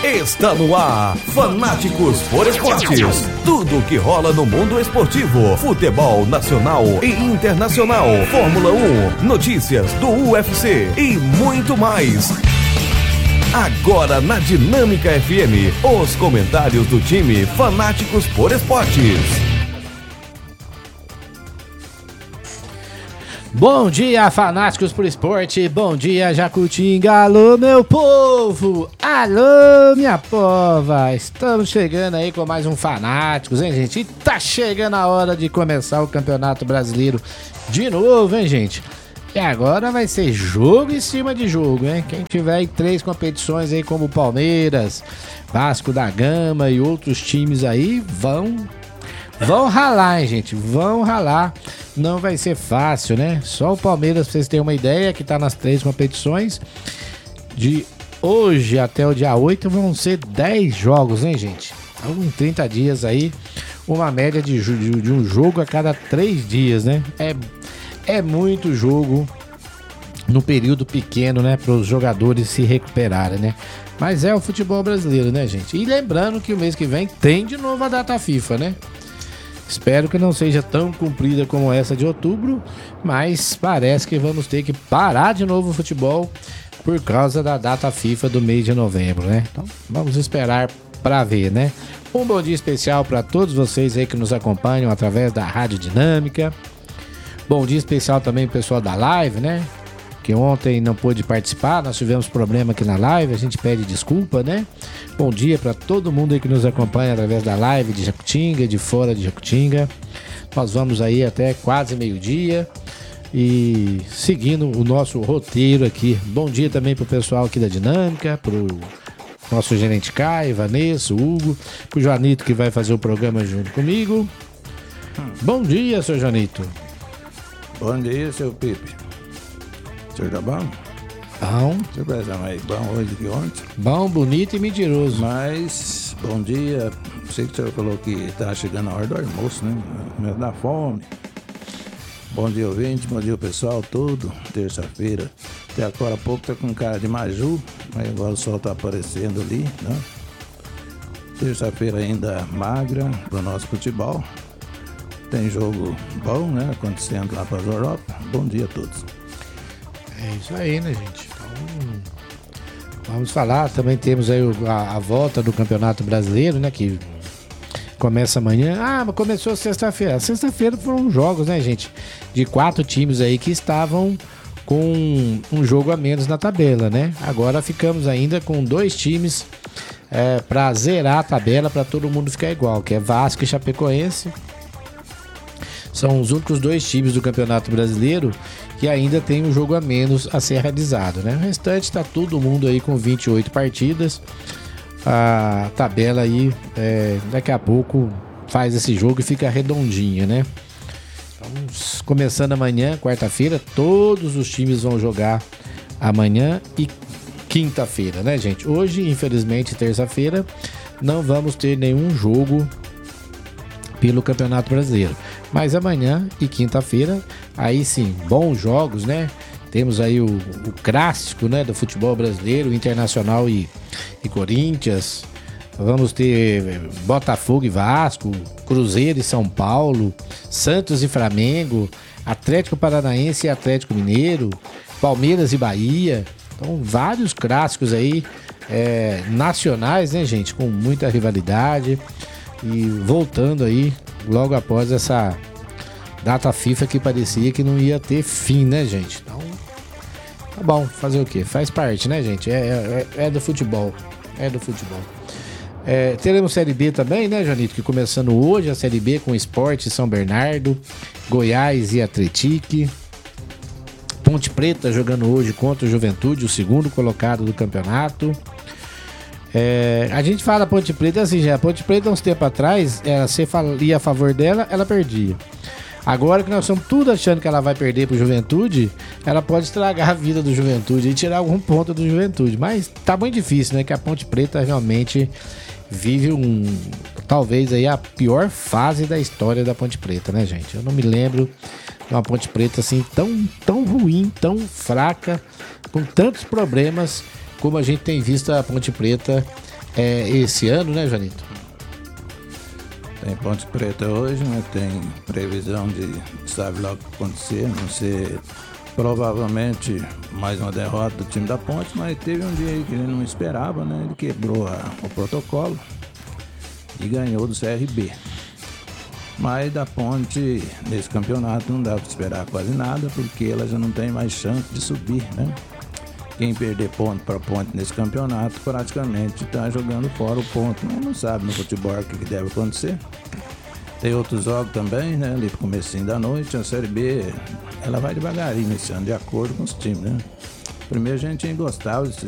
Está no ar, Fanáticos por Esportes. Tudo o que rola no mundo esportivo, futebol nacional e internacional, Fórmula 1, notícias do UFC e muito mais. Agora na Dinâmica FM, os comentários do time Fanáticos por Esportes. Bom dia, fanáticos por esporte, bom dia, Jacutinga, alô meu povo, alô minha pova, estamos chegando aí com mais um Fanáticos, hein gente, e tá chegando a hora de começar o Campeonato Brasileiro de novo, hein gente, e agora vai ser jogo em cima de jogo, hein, quem tiver em 3 competições aí como Palmeiras, Vasco da Gama e outros times aí vão ralar, hein, gente, vão ralar. Não vai ser fácil, né? Só o Palmeiras, pra vocês terem uma ideia, que tá nas 3 competições. De hoje até o dia 8 vão ser 10 jogos, hein, gente? Então, em 30 dias aí, uma média de um jogo a cada 3 dias, né? É muito jogo no período pequeno, né? Para os jogadores se recuperarem, né? Mas é o futebol brasileiro, né, gente? E lembrando que o mês que vem tem de novo a data FIFA, né? Espero que não seja tão comprida como essa de outubro, mas parece que vamos ter que parar de novo o futebol por causa da data FIFA do mês de novembro, né? Então vamos esperar para ver, né? Um bom dia especial para todos vocês aí que nos acompanham através da Rádio Dinâmica. Bom dia especial também pro pessoal da live, né? Que ontem não pôde participar, nós tivemos problema aqui na live, a gente pede desculpa, né? Bom dia para todo mundo aí que nos acompanha através da live de Jacutinga e de fora de Jacutinga. Nós vamos aí até quase meio-dia e seguindo o nosso roteiro aqui. Bom dia também pro pessoal aqui da Dinâmica, pro nosso gerente Caio, Vanessa, Hugo, pro Joanito que vai fazer o programa junto comigo. Bom dia, seu Joanito. Bom dia, seu Pipe. O senhor tá bom? Bom. O senhor parece mais bom hoje que ontem? Bom, bonito e mentiroso. Mas, bom dia. Sei que o senhor falou que tá chegando a hora do almoço, né? Mas dá fome. Bom dia, ouvinte. Bom dia, pessoal. Tudo. Terça-feira. Até agora há pouco tá com cara de maju. Mas agora o sol tá aparecendo ali, né? Terça-feira ainda magra pro nosso futebol. Tem jogo bom, né? Acontecendo lá para a Europa. Bom dia a todos. É isso aí, né, gente? Então, vamos falar. Também temos aí a volta do Campeonato Brasileiro, né? Que começa amanhã. Ah, mas começou sexta-feira. Sexta-feira foram jogos, né, gente? De 4 times aí que estavam com um jogo a menos na tabela, né? Agora ficamos ainda com 2 times para zerar a tabela, para todo mundo ficar igual, que é Vasco e Chapecoense. São os únicos 2 times do Campeonato Brasileiro que ainda tem um jogo a menos a ser realizado, né? O restante está todo mundo aí com 28 partidas. A tabela aí, daqui a pouco, faz esse jogo e fica redondinha, né? Então, começando amanhã, quarta-feira, todos os times vão jogar amanhã e quinta-feira, né, gente? Hoje, infelizmente, terça-feira, não vamos ter nenhum jogo pelo Campeonato Brasileiro. Mas amanhã e quinta-feira, aí sim, bons jogos, né? Temos aí o clássico, né, do futebol brasileiro, Internacional e Corinthians. Vamos ter Botafogo e Vasco, Cruzeiro e São Paulo, Santos e Flamengo, Atlético Paranaense e Atlético Mineiro, Palmeiras e Bahia. Então, vários clássicos aí nacionais, né, gente? Com muita rivalidade. E voltando aí, logo após essa data FIFA que parecia que não ia ter fim, né, gente? Então, tá bom, fazer o quê? Faz parte, né, gente? É do futebol. É do futebol. Teremos Série B também, né, Janito? Que começando hoje a Série B com Sport São Bernardo, Goiás e Atlético. Ponte Preta jogando hoje contra o Juventude, o 2º colocado do campeonato. A gente fala Ponte Preta assim, já. A Ponte Preta, uns tempos atrás, você ia a favor dela, ela perdia. Agora que nós estamos tudo achando que ela vai perder pro Juventude, ela pode estragar a vida do Juventude e tirar algum ponto do Juventude. Mas tá muito difícil, né? Que a Ponte Preta realmente vive talvez aí a pior fase da história da Ponte Preta, né, gente? Eu não me lembro de uma Ponte Preta assim tão ruim, tão fraca, com tantos problemas como a gente tem visto a Ponte Preta esse ano, né, Janito? Tem Ponte Preta hoje, né? Tem previsão de sabe lá o que acontecer, não ser provavelmente mais uma derrota do time da Ponte, mas teve um dia aí que ele não esperava, né? Ele quebrou o protocolo e ganhou do CRB. Mas da Ponte, nesse campeonato, não dá para esperar quase nada, porque ela já não tem mais chance de subir, né? Quem perder ponto para Ponte nesse campeonato praticamente está jogando fora o ponto. Mas não sabe no futebol o que deve acontecer. Tem outros jogos também, né? Ali pro comecinho da noite, a Série B, ela vai devagarinho esse ano, de acordo com os times, né? Primeiro a gente gostava